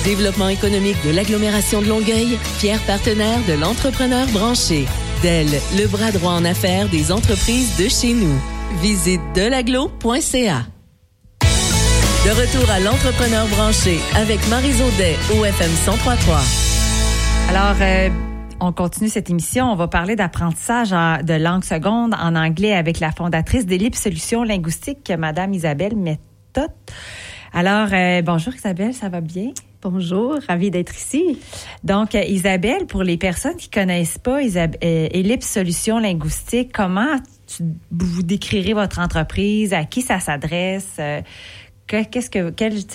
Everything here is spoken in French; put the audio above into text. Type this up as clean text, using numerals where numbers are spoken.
Développement économique de l'agglomération de Longueuil, fier partenaire de l'entrepreneur branché. Dell, le bras droit en affaires des entreprises de chez nous. Visite delaglo.ca. De retour à l'entrepreneur branché avec Marie-Jo Day au FM 103.3. Alors, on continue cette émission. On va parler d'apprentissage de langue seconde en anglais avec la fondatrice d'Ellipse Solutions Linguistiques, Madame Isabelle Méthode. Alors, bonjour Isabelle, ça va bien? Bonjour, ravie d'être ici. Donc, Isabelle, pour les personnes qui connaissent pas Ellipse Solutions Linguistiques, comment vous décrirez votre entreprise? À qui ça s'adresse? Quel type